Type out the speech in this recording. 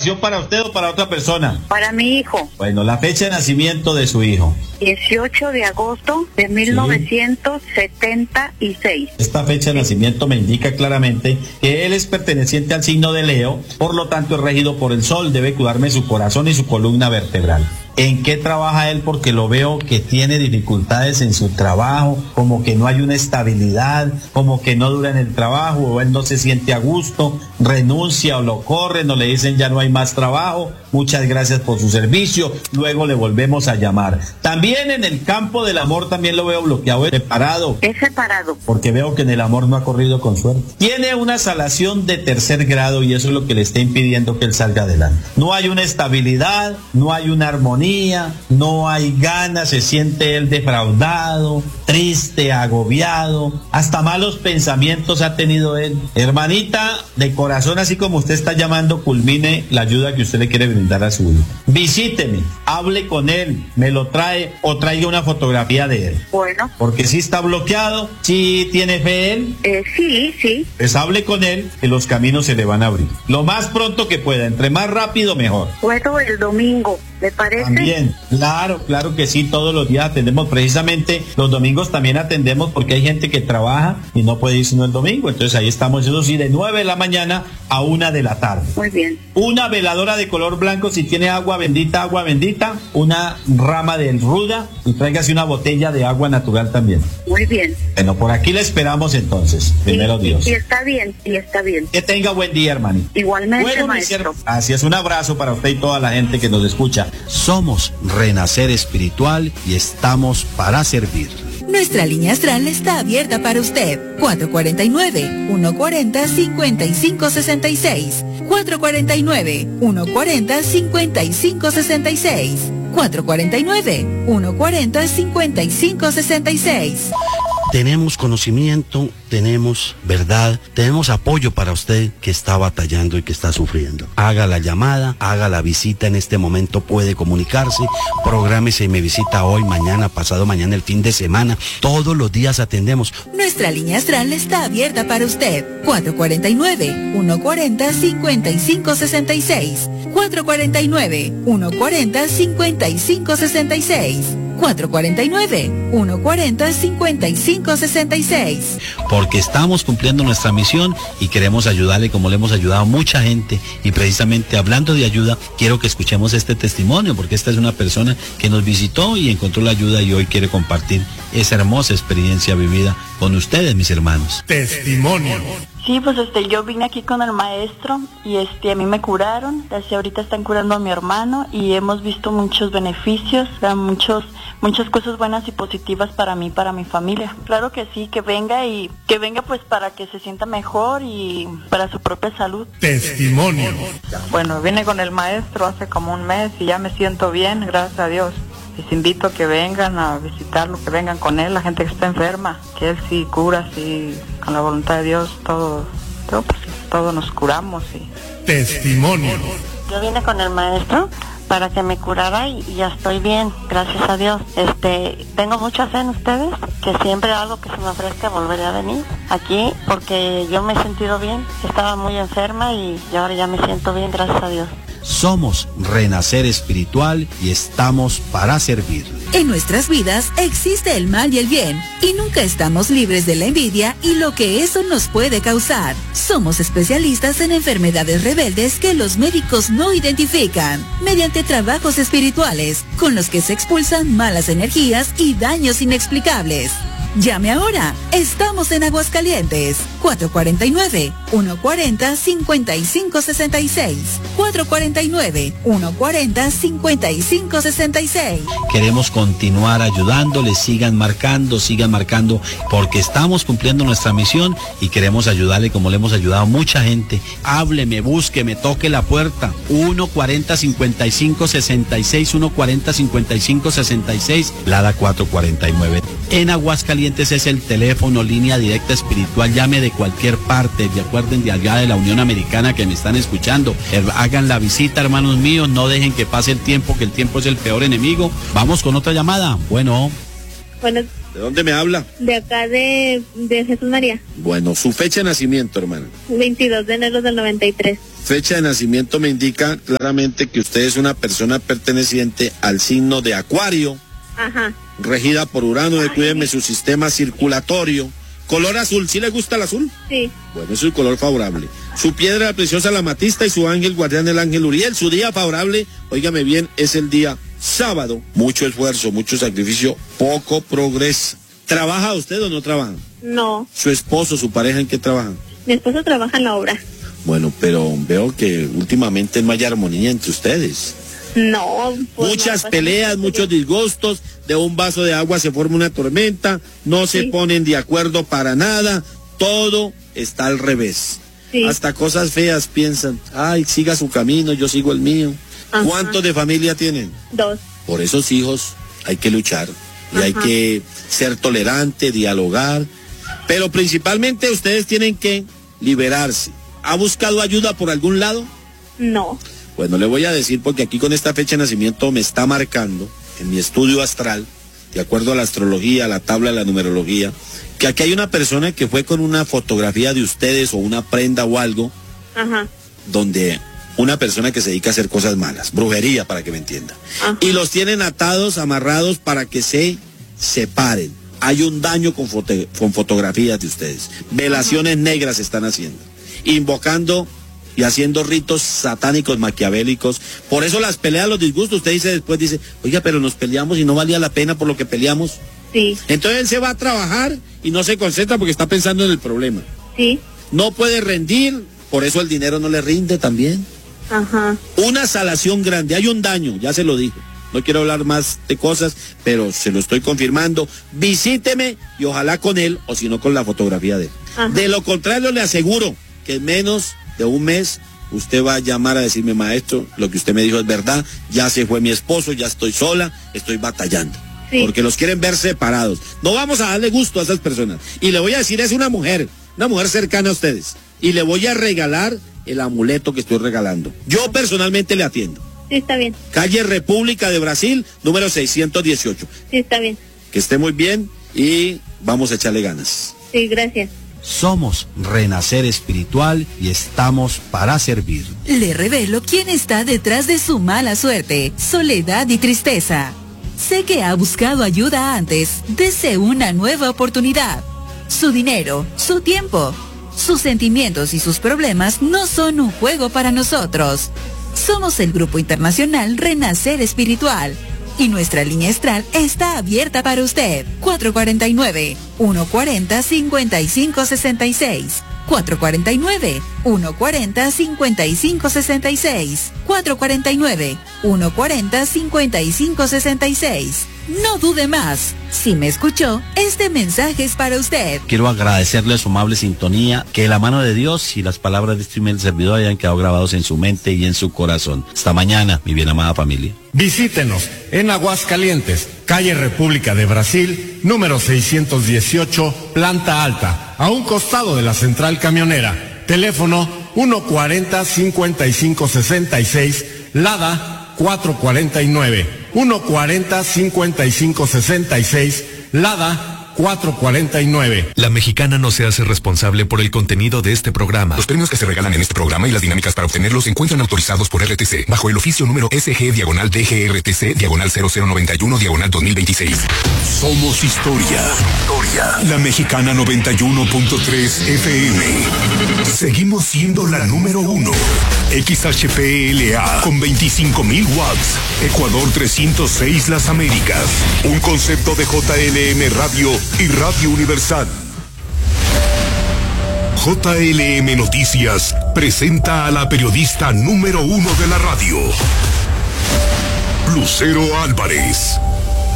información para usted o para otra persona? Para mi hijo. Bueno, la fecha de nacimiento de su hijo. 18 de agosto de 1976. Esta fecha de nacimiento me indica claramente que él es perteneciente al signo de Leo, por lo tanto es regido por el sol, debe cuidarme su corazón y su columna vertebral. ¿En qué trabaja él? Porque lo veo que tiene dificultades en su trabajo, como que no hay una estabilidad, como que no dura en el trabajo, o él no se siente a gusto, renuncia o lo corren o le dicen ya no hay más trabajo, muchas gracias por su servicio, luego le volvemos a llamar. También en el campo del amor también lo veo bloqueado, es separado. Es separado. Porque veo que en el amor no ha corrido con suerte. Tiene una salación de 3er grado y eso es lo que le está impidiendo que él salga adelante. No hay una estabilidad, no hay una armonía, no hay ganas, se siente él defraudado, triste, agobiado, hasta malos pensamientos ha tenido él. Hermanita, de corazón, así como usted está llamando, culmine la ayuda que usted le quiere brindar a su hijo. Visíteme, hable con él, me lo trae o traiga una fotografía de él. Bueno. Porque si está bloqueado, si tiene fe él. Sí. Pues hable con él, que los caminos se le van a abrir. Lo más pronto que pueda, entre más rápido mejor. Puedo el domingo, ¿le parece? También, claro que sí, todos los días atendemos, precisamente los domingos también atendemos porque hay gente que trabaja y no puede ir sino el domingo, entonces ahí estamos, eso sí, de 9 de la mañana a 1 de la tarde. Muy bien. Una veladora de color blanco, si tiene agua bendita, una rama de ruda y tráigase una botella de agua natural también. Muy bien. Bueno, por aquí le esperamos entonces, primero Dios. Y está bien. Que tenga buen día, hermanito. Igualmente, bueno, maestro. Así es, un abrazo para usted y toda la gente que nos escucha. Somos Renacer Espiritual y estamos para servir. Nuestra línea astral está abierta para usted. 449-140-5566. 449-140-5566. 449-140-5566. Tenemos conocimiento, tenemos verdad, tenemos apoyo para usted que está batallando y que está sufriendo. Haga la llamada, haga la visita en este momento, puede comunicarse, prográmese y me visita hoy, mañana, pasado mañana, el fin de semana. Todos los días atendemos. Nuestra línea astral está abierta para usted. 449-140-5566. 449-140-5566. 449-140-5566. Porque estamos cumpliendo nuestra misión y queremos ayudarle como le hemos ayudado a mucha gente. Y precisamente hablando de ayuda, quiero que escuchemos este testimonio, porque esta es una persona que nos visitó y encontró la ayuda y hoy quiere compartir esa hermosa experiencia vivida con ustedes, mis hermanos. Testimonio. Sí, pues yo vine aquí con el maestro y a mí me curaron, ahorita están curando a mi hermano y hemos visto muchos beneficios, muchas cosas buenas y positivas para mí, para mi familia. Claro que sí, que venga pues para que se sienta mejor y para su propia salud. Testimonio. Bueno, vine con el maestro hace como un mes y ya me siento bien, gracias a Dios. Les invito a que vengan a visitarlo, que vengan con él, la gente que está enferma, que él sí cura, sí, con la voluntad de Dios, todos nos curamos. Sí. Testimonio. Yo vine con el maestro para que me curara y ya estoy bien, gracias a Dios. Tengo mucha fe en ustedes, que siempre algo que se me ofrezca volveré a venir aquí, porque yo me he sentido bien, estaba muy enferma y ahora ya me siento bien, gracias a Dios. Somos Renacer Espiritual y estamos para servir. En nuestras vidas existe el mal y el bien, y nunca estamos libres de la envidia y lo que eso nos puede causar. Somos especialistas en enfermedades rebeldes que los médicos no identifican, mediante trabajos espirituales, con los que se expulsan malas energías y daños inexplicables. Llame ahora, estamos en Aguascalientes, 449-140-5566, 449-140-5566. Queremos continuar ayudándoles, sigan marcando, porque estamos cumpliendo nuestra misión y queremos ayudarle como le hemos ayudado a mucha gente. Hábleme, búsqueme, toque la puerta, 140-5566, 140-5566, Lada 449. En Aguascalientes es el teléfono, línea directa espiritual, llame de cualquier parte, recuerden de allá de la Unión Americana que me están escuchando, hagan la visita, hermanos míos, no dejen que pase el tiempo, que el tiempo es el peor enemigo. Vamos con otra llamada. Bueno. ¿De dónde me habla? De acá de Jesús María. Bueno, su fecha de nacimiento, hermana. 22 de enero del 93. Fecha de nacimiento me indica claramente que usted es una persona perteneciente al signo de Acuario. Ajá. Regida por Urano, cuídeme su sistema circulatorio. Color azul, ¿sí le gusta el azul? Sí. Bueno, es un color favorable. Su piedra preciosa la amatista y su ángel guardián el ángel Uriel. Su día favorable, óigame bien, es el día sábado. Mucho esfuerzo, mucho sacrificio, poco progreso. ¿Trabaja usted o no trabaja? No. ¿Su esposo, su pareja en qué trabajan? Mi esposo trabaja en la obra. Bueno, pero veo que últimamente no hay armonía entre ustedes. No. Pues muchas no, peleas, muchos disgustos, de un vaso de agua se forma una tormenta, no se ponen de acuerdo para nada, todo está al revés. Sí. Hasta cosas feas piensan, ay, siga su camino, yo sigo el mío. Ajá. ¿Cuántos de familia tienen? 2. Por esos hijos hay que luchar y hay que ser tolerante, dialogar, pero principalmente ustedes tienen que liberarse. ¿Ha buscado ayuda por algún lado? No. Bueno, le voy a decir porque aquí con esta fecha de nacimiento me está marcando en mi estudio astral, de acuerdo a la astrología, a la tabla de la numerología, que aquí hay una persona que fue con una fotografía de ustedes o una prenda o algo, donde una persona que se dedica a hacer cosas malas, brujería para que me entienda, y los tienen atados, amarrados para que se separen. Hay un daño con fotografías de ustedes, velaciones negras están haciendo, invocando y haciendo ritos satánicos maquiavélicos. Por eso las peleas, los disgustos, usted dice, oiga, pero nos peleamos y no valía la pena por lo que peleamos. Sí. Entonces él se va a trabajar y no se concentra porque está pensando en el problema. Sí. No puede rendir, por eso el dinero no le rinde también. Ajá. Una salación grande, hay un daño, ya se lo dije. No quiero hablar más de cosas, pero se lo estoy confirmando. Visíteme y ojalá con él, o si no con la fotografía de él. Ajá. De lo contrario le aseguro que en menos de un mes usted va a llamar a decirme, maestro, lo que usted me dijo es verdad, ya se fue mi esposo, ya estoy sola, estoy batallando. Sí. Porque los quieren ver separados. No vamos a darle gusto a esas personas. Y le voy a decir, es una mujer cercana a ustedes. Y le voy a regalar el amuleto que estoy regalando. Yo personalmente le atiendo. Sí, está bien. Calle República de Brasil, número 618. Sí, está bien. Que esté muy bien y vamos a echarle ganas. Sí, gracias. Somos Renacer Espiritual y estamos para servir. Le revelo quién está detrás de su mala suerte, soledad y tristeza. Sé que ha buscado ayuda antes. Dese una nueva oportunidad. Su dinero, su tiempo, sus sentimientos y sus problemas no son un juego para nosotros. Somos el Grupo Internacional Renacer Espiritual. Y nuestra línea astral está abierta para usted. 449-140-5566. 449-140-5566. 449-140-5566. No dude más. Si me escuchó, este mensaje es para usted. Quiero agradecerle su amable sintonía, que la mano de Dios y las palabras de este humilde servidor hayan quedado grabados en su mente y en su corazón. Hasta mañana, mi bien amada familia. Visítenos en Aguascalientes, calle República de Brasil, número 618, planta alta, a un costado de la central camionera. Teléfono 140-5566, Lada 449. 140-5566, Lada 449. La Mexicana no se hace responsable por el contenido de este programa. Los premios que se regalan en este programa y las dinámicas para obtenerlos se encuentran autorizados por RTC, bajo el oficio número SG/DGRTC/0091/2026. Somos historia. La Mexicana 91.3 FM. Seguimos siendo la número 1. XHPLA con 25,000 watts. Ecuador 306 Las Américas. Un concepto de JLM Radio y Radio Universal. JLM Noticias presenta a la periodista número 1 de la radio, Lucero Álvarez.